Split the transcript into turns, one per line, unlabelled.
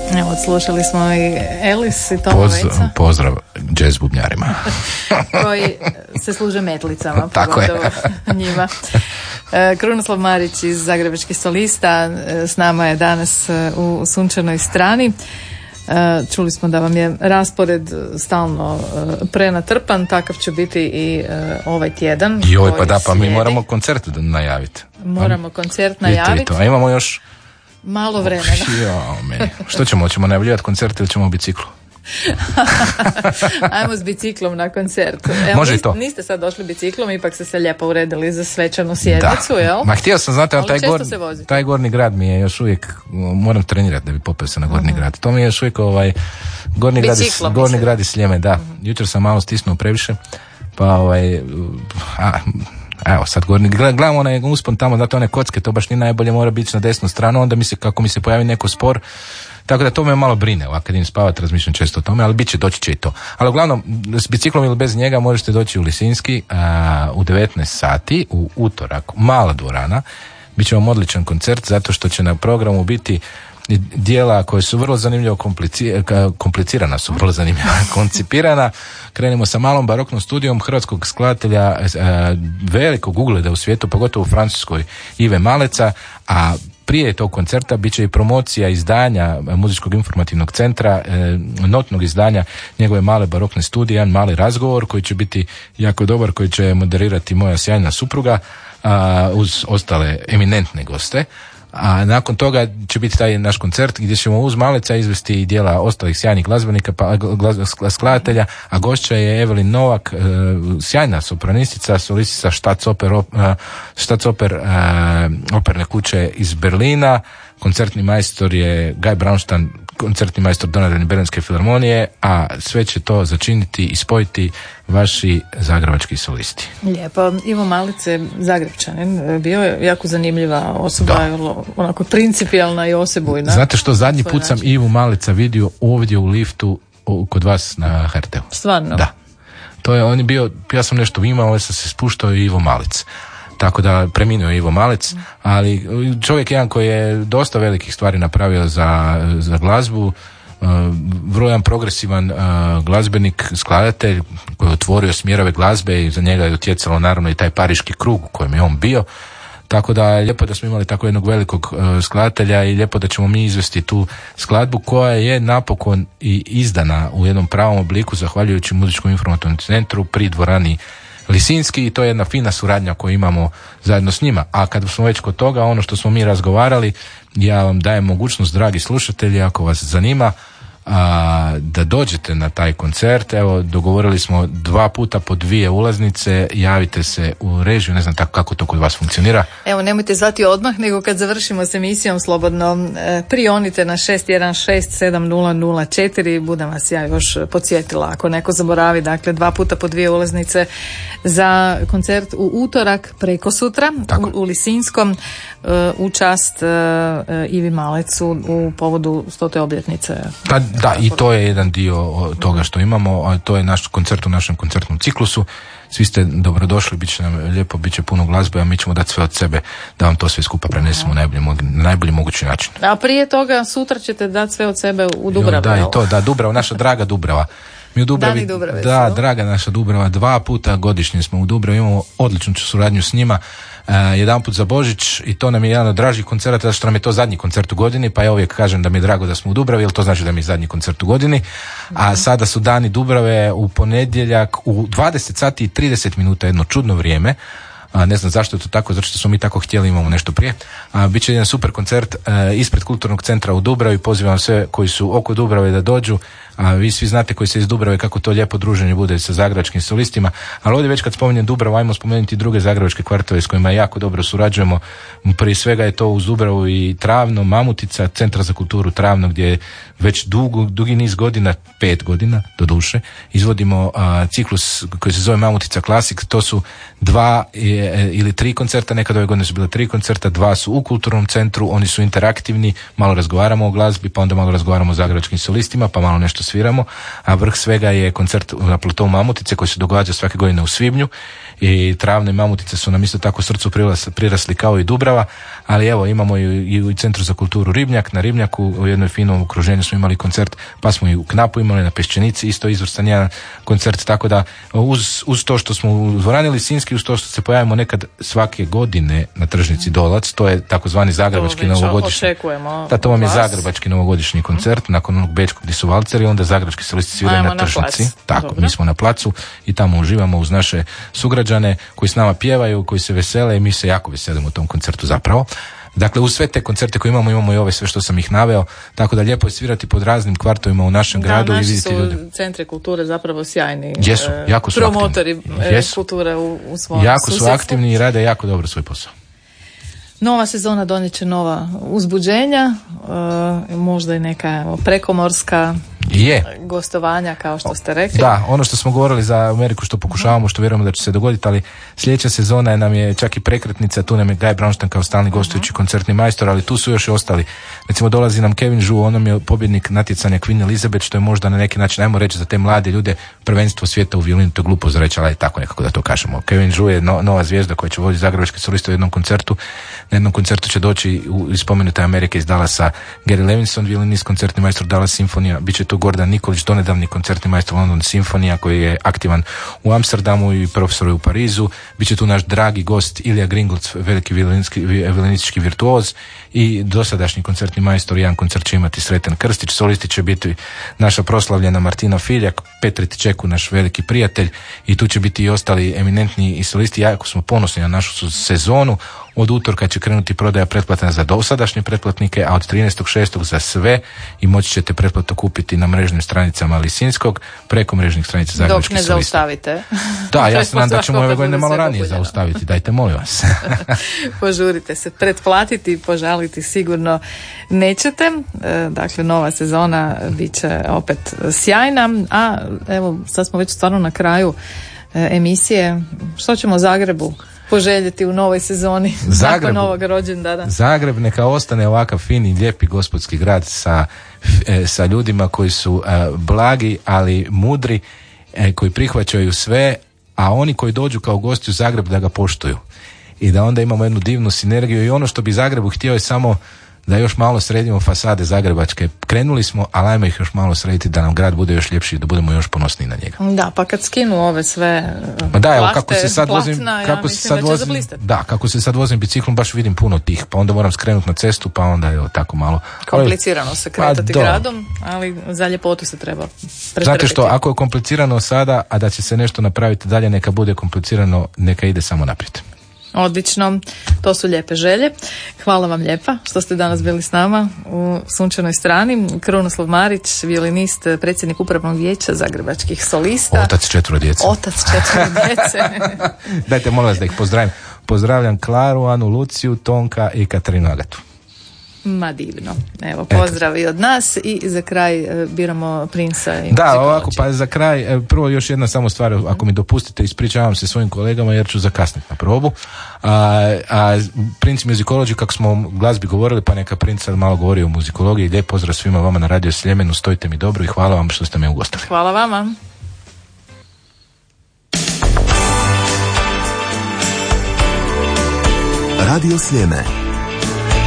Evo, slušali smo i Elis i Toma Veca.
Pozdrav jazz bubnjarima.
Koji se služe metlicama,
tako je.
Njima. Krunoslav Marić iz Zagrebačkih solista s nama je danas u Sunčanoj strani. Čuli smo da vam je raspored stalno prenatrpan, takav će biti i ovaj tjedan.
Joj, pa da, pa mi moramo koncert najaviti.
Moramo koncert najaviti.
A imamo još
malo vremena.
Što ćemo najavljivati koncert ili ćemo u biciklu?
Ajmo s biciklom na koncert. Evo,
može i to.
Niste sad došli biciklom, ipak ste se lijepo uredili za svečanu sjednicu,
da.
Jel?
Ma htio sam, znate, taj Gornji grad mi je još uvijek, moram trenirati da bi popeo se na Gornji grad. To mi je još uvijek Gornji grad iz Sljeme, da. Jučer sam malo stisnuo previše, pa evo sad gledam onaj uspon tamo, znate one kocke, to baš nije najbolje, mora biti na desnu stranu, onda kako mi se pojavi neko spor, tako da to me malo brine, kad idem spavati razmišljam često o tome, ali doći će i to. Ali uglavnom, s biciklom ili bez njega možete doći u Lisinski u 19 sati, u utorak, mala dvorana, bit će vam odličan koncert, zato što će na programu biti dijela koje su vrlo zanimljivo komplicirana, su vrlo zanimljivo koncipirana. Krenemo sa malom baroknom studijom hrvatskog skladatelja velikog ugleda u svijetu, pogotovo u Francuskoj, Ive Maleca, a prije tog koncerta bit će i promocija izdanja Muzičkog informativnog centra, notnog izdanja njegove male barokne studije, jedan mali razgovor koji će biti jako dobar, koji će moderirati moja sjajna supruga uz ostale eminentne goste. A nakon toga će biti taj naš koncert gdje ćemo uz Maleca izvesti dijela ostalih sjajnih glazbenika, skladatelja, a gošća je Evelin Novak, sjajna sopranistica, solistica Staatsoper operne kuće iz Berlina. Koncertni majstor je Guy Braunstein, koncertni majstor Donadeni Berlinske filharmonije, a sve će to začiniti i spojiti vaši zagrebački solisti.
Lijepo. Ivo Malec je Zagrebčanin, bio je jako zanimljiva osoba, onako principijalna i osebujna.
Znate što, zadnji put sam Ivu Maleca vidio ovdje u liftu kod vas na HRT-u.
Stvarno?
Da. To je, on je bio, ja sam nešto imao, sam se spuštao i Ivo Malec. Tako da preminuo je Ivo Malec, ali čovjek jedan koji je dosta velikih stvari napravio za glazbu, vrlo jedan progresivan glazbenik, skladatelj koji je otvorio smjerove glazbe i za njega je utjecalo naravno i taj pariški krug u kojem je on bio. Tako da je lijepo da smo imali tako jednog velikog skladatelja i lijepo da ćemo mi izvesti tu skladbu koja je napokon i izdana u jednom pravom obliku zahvaljujući Muzičkom informativnom centru pri dvorani Lisinski, i to je jedna fina suradnja koju imamo zajedno s njima. A kad smo već kod toga, ono što smo mi razgovarali, ja vam dajem mogućnost, dragi slušatelji, ako vas zanima, da dođete na taj koncert. Evo, dogovorili smo 2 puta po 2 ulaznice, javite se u režiju, ne znam tako kako to kod vas funkcionira.
Evo, nemojte zvati odmah, nego kad završimo s emisijom slobodno prionite na 6167004, budem vas ja još podsjetila ako neko zaboravi. Dakle, 2 puta po 2 ulaznice za koncert u utorak preko sutra u Lisinskom u čast Ivi Malecu u povodu 100. obljetnice.
Da, i to je jedan dio toga što imamo, a to je naš koncert u našem koncertnom ciklusu. Svi ste dobrodošli, bit će nam lijepo, bit će puno glazbe, a mi ćemo dati sve od sebe da vam to sve skupa prenesemo na najbolji mogući način.
A prije toga sutra ćete dati sve od sebe u Dubravi.
Da, i to, da, Dubrava, naša draga Dubrava. Mi u Dubravi, da, draga naša Dubrava, 2 puta godišnje smo u Dubravi, imamo odličnu suradnju s njima. Jedanput za Božić, i to nam je jedan od dražih koncerata, zato što nam je to zadnji koncert u godini, pa ja uvijek kažem da mi je drago da smo u Dubravi, jer to znači da mi je zadnji koncert u godini. A sada su dani Dubrave u ponedjeljak u 20 sati i 30 minuta, jedno čudno vrijeme. Ne znam zašto je to tako, zato što smo mi tako htjeli, imamo nešto prije. Biće jedan super koncert ispred Kulturnog centra u Dubravi. Pozivam sve koji su oko Dubrave da dođu. A vi svi znate koji ste iz Dubrave kako to lijepo druženje bude sa zagrebačkim solistima. Ali ovdje već kad spominjem Dubravu, ajmo spomenuti druge zagrebačke kvartove s kojima jako dobro surađujemo. Prije svega je to uz Dubravu i Travno, Mamutica, Centra za kulturu Travno, gdje već dugi niz godina, 5 godina doduše, izvodimo ciklus koji se zove Mamutica Classic. To su 2 ili 3 koncerta, nekad ove godine su bile 3 koncerta, 2 su u kulturnom centru, oni su interaktivni, malo razgovaramo o glazbi, pa onda malo razgovaramo o zagrebačkim solistima, pa malo nešto sviramo, a vrh svega je koncert na platovu Mamutice koji se događa svake godine u svibnju, i Travne Mamutice su nam isto tako srcu prirasli kao i Dubrava, ali evo imamo i u Centru za kulturu Ribnjak, na Ribnjaku u jednoj finom okruženju smo imali koncert, pa smo i u Knapu imali na Peščenici isto izvrstan jedan koncert, tako da uz to što smo u dvorani Lisinski, uz to što se pojavimo nekad svake godine na tržnici Dolac, to je takozvani zagrebački novogodišnji. Da, to vam je zagrebački novogodišnji koncert, nakon onog bečkog gdje su valceri, onda zagrebački solisti sviraju na tržnici. Tako, mi smo na placu i tamo uživamo uz naše sugrađane koji s nama pjevaju, koji se vesele i mi se jako veselimo u tom koncertu zapravo. Dakle, uz sve te koncerte koje imamo i ove sve što sam ih naveo, tako da lijepo je svirati pod raznim kvartovima u našem gradu i vidjeti ljude.
Naši su centri kulture zapravo sjajni.
Jesu, jako su
promotori kulture u svom
jako
susjedstvu.
Su aktivni i rade jako dobro svoj posao.
Nova sezona donijet će nova uzbuđenja, možda i neka prekomorska gostovanja, kao što ste rekli.
Da, ono što smo govorili za Ameriku, što pokušavamo, što vjerujemo da će se dogoditi, ali sljedeća sezona nam je čak i prekretnica, tu nam je Guy Braunstein kao stalni gostujući koncertni majstor, ali tu su još i ostali. Recimo dolazi nam Kevin Zhu, on nam je pobjednik natjecanja Queen Elizabeth, što je možda na neki način, ajmo reći za te mlade ljude, prvenstvo svijeta u violinu, to je glupo za reći, ali tako nekako da to kažemo. Kevin Zhu je nova zvijezda koja će voditi zagrebačke soliste u jednom koncertu. Na jednom koncertu će doći iz spomenute Amerike iz Dallasa Gary Levinson, violinist, koncertni majstor Dallas Symphony, bit će tu Gordan Nikolić, donedavni koncertni majstor London Symphony, koji je aktivan u Amsterdamu i profesor u Parizu. Biće tu naš dragi gost Ilija Gringolc, veliki violinistički virtuoz, i dosadašnji koncertni majstor. Jedan koncert će imati Sreten Krstić, solisti će biti naša proslavljena Martina Filjak, Petrit Čeku, naš veliki prijatelj, i tu će biti i ostali eminentni i solisti. Jako smo ponosni na našu sezonu. Od utorka će krenuti prodaja pretplata za dosadašnje pretplatnike, a od 13.6. za sve, i moći ćete pretplatu kupiti na mrežnim stranicama Lisinskog, preko mrežnih stranica zagrebačkih solista.
Dok ne zaustavite.
Da, ja se nadam da ćemo ove godine malo ranije zaustaviti. Dajte, molim vas.
Požurite se, pretplatiti, požaliti sigurno nećete. Dakle, nova sezona bit će opet sjajna, a evo, sad smo već stvarno na kraju emisije. Što ćemo Zagrebu poželjeti u novoj sezoni nakon novog rođendana?
Zagreb neka ostane ovakav fini, lijepi gospodski grad sa ljudima koji su blagi, ali mudri, koji prihvaćaju sve, a oni koji dođu kao gosti u Zagreb da ga poštuju. I da onda imamo jednu divnu sinergiju, i ono što bi Zagrebu htio je samo da još malo sredimo fasade zagrebačke. Krenuli smo, ali ajmo ih još malo srediti da nam grad bude još ljepši i da budemo još ponosniji na njega.
Da, pa kad skinu ove sve
kako se sad vozim biciklom, baš vidim puno tih, pa onda moram skrenuti na cestu, pa onda je tako malo.
Komplicirano se kretati gradom, ali za ljepotu se treba pretrpiti.
Znate što, ako je komplicirano sada, a da će se nešto napraviti dalje, neka bude komplicirano, neka ide samo naprijed.
Odlično, to su lijepe želje. Hvala vam lijepa što ste danas bili s nama u Sunčanoj strani. Krunoslav Marić, violinist, predsjednik upravnog vijeća zagrebačkih solista.
Otac 4 djece. Dajte, molim vas da ih pozdravim. Pozdravljam Klaru, Anu, Luciju, Tonka i Katarinu Agatu.
Ma divno. Evo, pozdrav i od nas, i za kraj biramo Princa i
Da, ovako, pa za kraj, prvo još jedna samo stvar, ako mi dopustite, ispričavam se svojim kolegama jer ću zakasniti na probu. A Prince Musicology, kako smo o glazbi govorili, pa neka Prince sad malo govori o muzikologiji. Lijep pozdrav svima vama na Radio Sljemenu, stojite mi dobro i hvala vam što ste me ugostili.
Hvala vama.
Radio Sljeme.